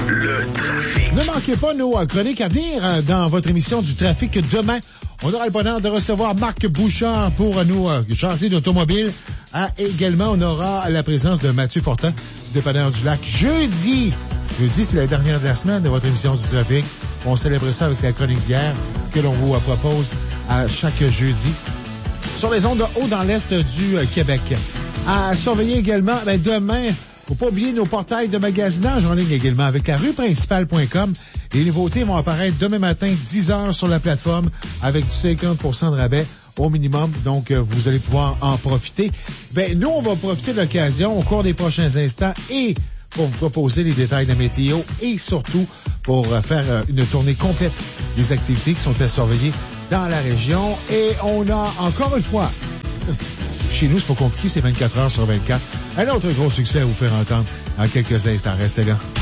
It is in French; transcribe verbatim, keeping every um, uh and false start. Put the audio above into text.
Le trafic. Ne manquez pas nos euh, chroniques à venir euh, dans votre émission du trafic demain. On aura le bonheur de recevoir Marc Bouchard pour euh, nous euh, jaser d'automobile. Ah, également, on aura la présence de Mathieu Fortin du dépanneur du Lac jeudi. Jeudi, c'est la dernière de la semaine de votre émission du trafic. On célèbre ça avec la chronique bière que l'on vous euh, propose à chaque jeudi sur les ondes de haut dans l'est du euh, Québec. À surveiller également, ben, demain, faut pas oublier nos portails de magasinage en ligne également avec la rue principale point com. Les nouveautés vont apparaître demain matin, dix heures sur la plateforme avec du cinquante pour cent de rabais au minimum. Donc, euh, vous allez pouvoir en profiter. Ben, nous, on va profiter de l'occasion au cours des prochains instants et pour vous proposer les détails de la météo et surtout pour euh, faire euh, une tournée complète des activités qui sont à surveiller dans la région. Et on a encore une fois... Chez nous, c'est pas compliqué, c'est vingt-quatre heures sur vingt-quatre. Un autre gros succès à vous faire entendre en quelques instants. Restez là.